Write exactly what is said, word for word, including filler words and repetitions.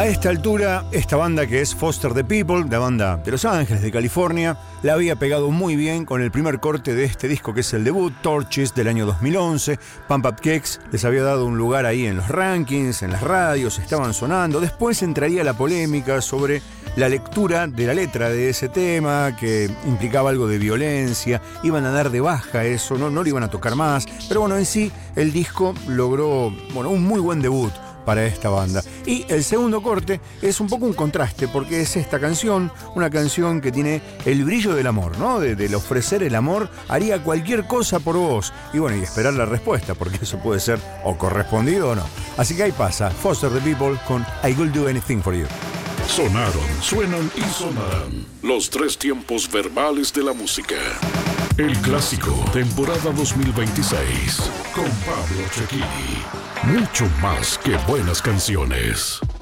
A esta altura, esta banda que es Foster the People, la banda de Los Ángeles, de California, la había pegado muy bien con el primer corte de este disco que es el debut, Torches, del año dos mil once. Pump Up Kicks les había dado un lugar ahí en los rankings, en las radios, estaban sonando. Después entraría la polémica sobre la lectura de la letra de ese tema, que implicaba algo de violencia, iban a dar de baja eso, no, no lo iban a tocar más. Pero bueno, en sí, el disco logró, bueno, un muy buen debut para esta banda. Y el segundo corte es un poco un contraste, porque es esta canción, una canción que tiene el brillo del amor, ¿no? De, del ofrecer el amor, haría cualquier cosa por vos. Y bueno, y esperar la respuesta, porque eso puede ser o correspondido o no. Así que ahí pasa, Foster the People con I Will Do Anything For You. Sonaron, suenan y sonarán los tres tiempos verbales de la música. El clásico, temporada dos mil veintiséis, con Pablo Cecchini. Mucho más que buenas canciones.